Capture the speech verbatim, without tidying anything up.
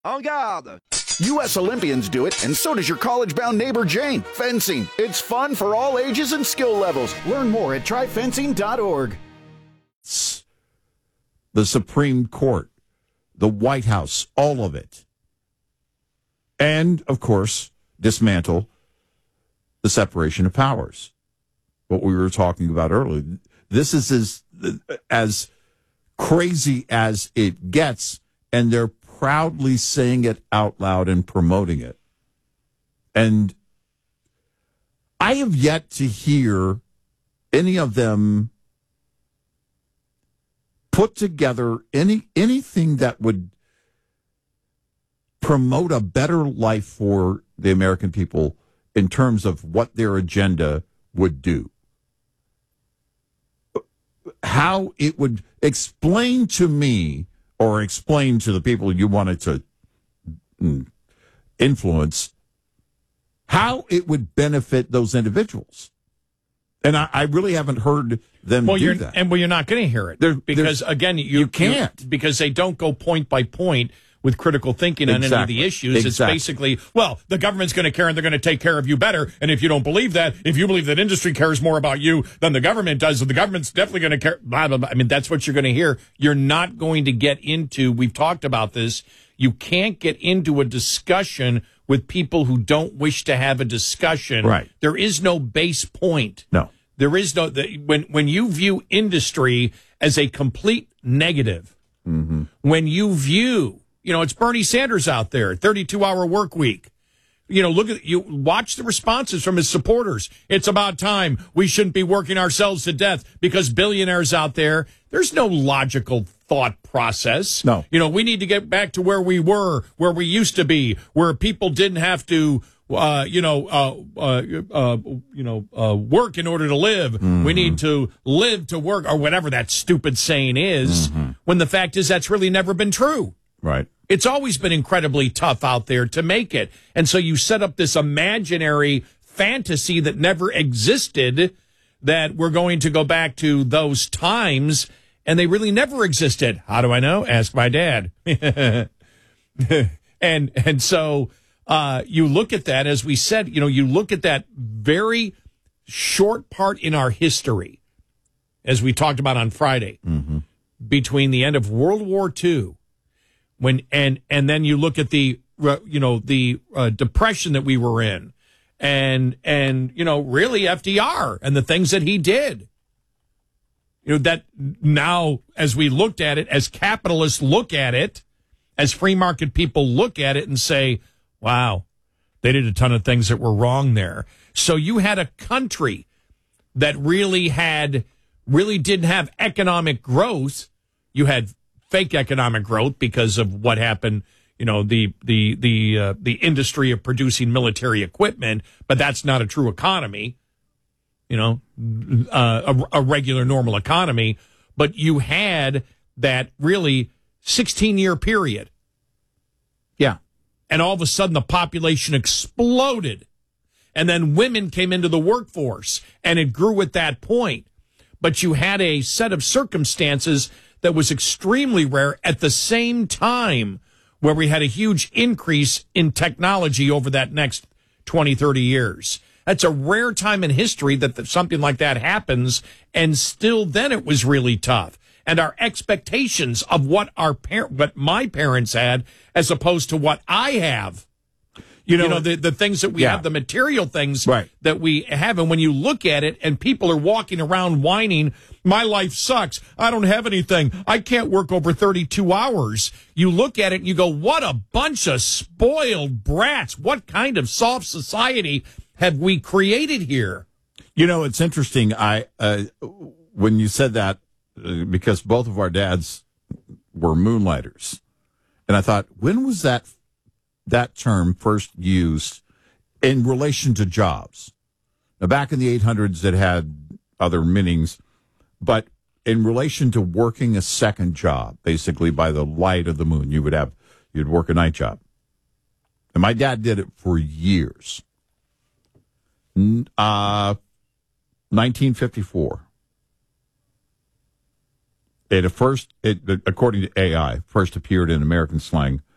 En garde! U S Olympians do it, and so does your college-bound neighbor Jane. Fencing. It's fun for all ages and skill levels. Learn more at try fencing dot org. The Supreme Court, the White House, all of it. And, of course, dismantle the separation of powers. What we were talking about earlier. This is as, as crazy as it gets, and they're proudly saying it out loud and promoting it. And I have yet to hear any of them put together any anything that would promote a better life for the American people in terms of what their agenda would do. How it would explain to me or explain to the people you wanted to influence how it would benefit those individuals. And I, I really haven't heard them well, do you're, that. And well, you're not going to hear it. There, because, again, you, you can't. You, because they don't go point by point with critical thinking on exactly. any of the issues. Exactly. It's basically, well, the government's going to care and they're going to take care of you better. And if you don't believe that, if you believe that industry cares more about you than the government does, the government's definitely going to care. Blah, blah, blah. I mean, that's what you're going to hear. You're not going to get into, we've talked about this, you can't get into a discussion with people who don't wish to have a discussion. Right. There is no base point. No. There is no, the, when, when you view industry as a complete negative, mm-hmm. when you view, you know, it's Bernie Sanders out there, thirty-two hour work week. You know, look at, you watch the responses from his supporters. It's about time. We shouldn't be working ourselves to death because billionaires out there. There's no logical thought process. No. You know, we need to get back to where we were, where we used to be, where people didn't have to, uh, you know, uh, uh, uh, you know, uh, work in order to live. Mm-hmm. We need to live to work, or whatever that stupid saying is. Mm-hmm. When the fact is, that's really never been true. Right. It's always been incredibly tough out there to make it. And so you set up this imaginary fantasy that never existed, that we're going to go back to those times, and they really never existed. How do I know? Ask my dad. and and so uh, you look at that, as we said, you know, you look at that very short part in our history, as we talked about on Friday, mm-hmm. between the end of World War Two, when and and then you look at the uh, you know the uh, depression that we were in, and and you know really F D R and the things that he did. You know, that now, as we looked at it, as capitalists look at it, as free market people look at it and say, wow, they did a ton of things that were wrong there. So you had a country that really had, really didn't have economic growth. You had fake economic growth because of what happened, you know, the, the, the, uh, the industry of producing military equipment, but that's not a true economy. You know, uh, a, a regular normal economy, but you had that really sixteen year period. Yeah. And all of a sudden the population exploded, and then women came into the workforce, and it grew at that point. But you had a set of circumstances that was extremely rare at the same time, where we had a huge increase in technology over that next twenty, thirty years. That's a rare time in history that something like that happens, and still then it was really tough. And our expectations of what our par- what my parents had as opposed to what I have. You know, you know the, the things that we yeah. have, the material things right. that we have. And when you look at it and people are walking around whining, my life sucks. I don't have anything. I can't work over thirty-two hours. You look at it and you go, what a bunch of spoiled brats. What kind of soft society have we created here? You know, it's interesting. I uh, when you said that, uh, because both of our dads were moonlighters, and I thought, when was that that term first used in relation to jobs? Now, back in the eight hundreds, it had other meanings, but in relation to working a second job, basically by the light of the moon, you would have you'd work a night job, and my dad did it for years. Uh, nineteen fifty-four. It first, it according to A I, first appeared in American slang